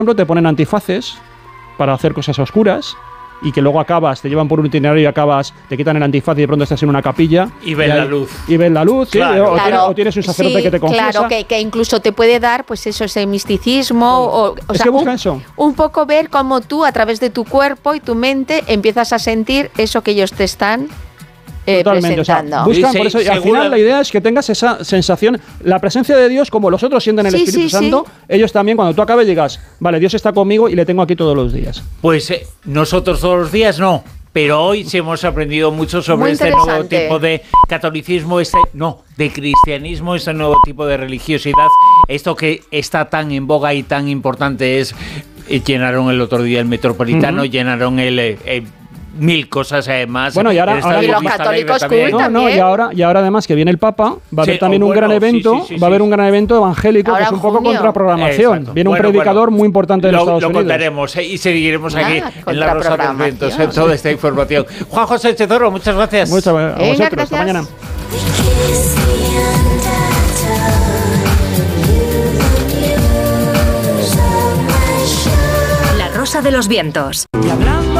ejemplo, te ponen antifaces para hacer cosas oscuras y que luego acabas, te llevan por un itinerario y acabas, te quitan el antifaz y de pronto estás en una capilla. Y ven la luz. Y ven la luz, claro. ¿sí? O tienes un sacerdote que te confiesa. Claro, que incluso te puede dar, pues eso, ese misticismo. O es sea, que busca eso. Un poco ver cómo tú, a través de tu cuerpo y tu mente, empiezas a sentir eso que ellos te están totalmente, presentando. O sea, buscan por eso, y al final la idea es que tengas esa sensación, la presencia de Dios, como los otros sienten el Espíritu Santo, ellos también, cuando tú acabes, digas, vale, Dios está conmigo y le tengo aquí todos los días. Pues nosotros todos los días no, pero hoy sí hemos aprendido mucho sobre este nuevo tipo de catolicismo, de cristianismo, este nuevo tipo de religiosidad, esto que está tan en boga y tan importante es, llenaron el otro día el Metropolitano, llenaron el 1000 cosas además. Bueno, y ahora y los católicos y ahora además que viene el Papa, va a haber también un gran evento, va a haber un gran evento evangélico, ahora que es un poco contraprogramación. Exacto. Viene un predicador muy importante de los Estados Unidos. Lo contaremos y seguiremos aquí en La Rosa de los Vientos en toda esta información. Juan José Chezorro, muchas gracias. Muchas gracias a vosotros. Hasta mañana. La Rosa de los Vientos. Y hablando